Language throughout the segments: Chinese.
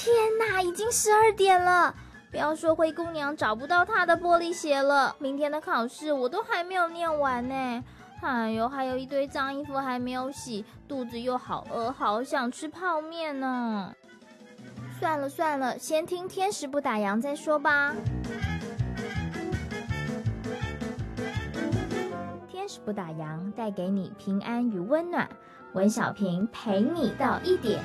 天哪，已经12点了！不要说灰姑娘找不到她的玻璃鞋了，明天的考试我都还没有念完呢。哎呦，还有一堆脏衣服还没有洗，肚子又好饿，好想吃泡面呢。算了算了，先听天使不打烊再说吧。天使不打烊，带给你平安与温暖。温小平陪你到1点。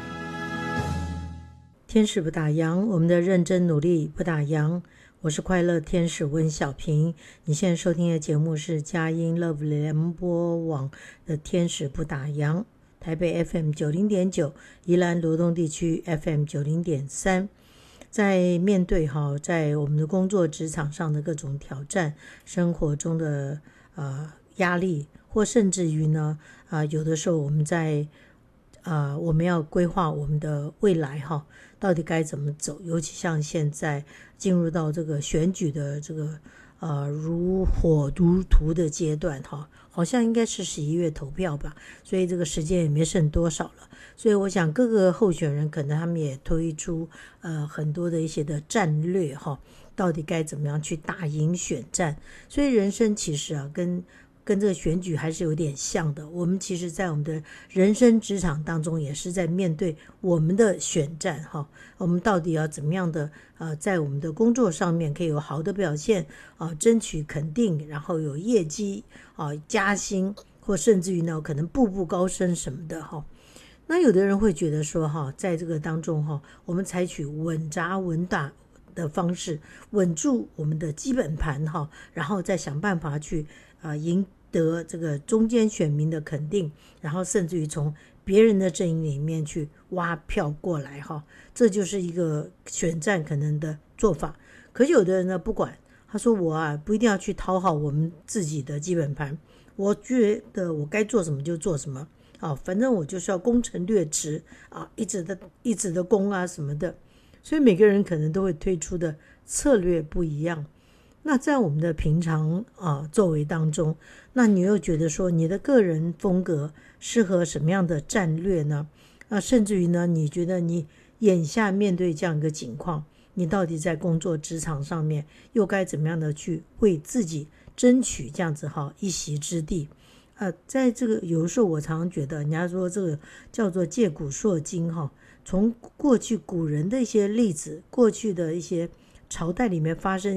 天使不打烊，我们的认真努力不打烊。我是快乐天使温小平。你现在收听的节目是佳音 Love 联播网的天使不打烊，台北 FM 90.9，宜兰罗东地区 FM 90.3。在面对在我们的工作职场上的各种挑战，生活中的压力，或甚至于呢有的时候我们在我们要规划我们的未来到底该怎么走，尤其像现在进入到这个选举的这个如火如荼的阶段好像应该是11月投票吧，所以这个时间也没剩多少了。所以我想各个候选人可能他们也推出很多的一些的战略到底该怎么样去打赢选战。所以人生其实跟这个选举还是有点像的，我们其实在我们的人生职场当中也是在面对我们的选战我们到底要怎么样的在我们的工作上面可以有好的表现争取肯定，然后有业绩加薪，或甚至于呢可能步步高升什么的那有的人会觉得说在这个当中我们采取稳扎稳打的方式，稳住我们的基本盘然后再想办法去赢得这个中间选民的肯定，然后甚至于从别人的阵营里面去挖票过来这就是一个选战可能的做法。可是有的人呢不管，他说我不一定要去讨好我们自己的基本盘，我觉得我该做什么就做什么反正我就是要攻城略池一直的攻什么的。所以每个人可能都会推出的策略不一样。那在我们的平常作为当中，那你又觉得说你的个人风格适合什么样的战略呢？甚至于呢，你觉得你眼下面对这样一个情况，你到底在工作职场上面又该怎么样的去为自己争取这样子一席之地？在这个有的时候我常常觉得人家说这个叫做借古烁今从过去古人的一些例子，过去的一些朝代里面发生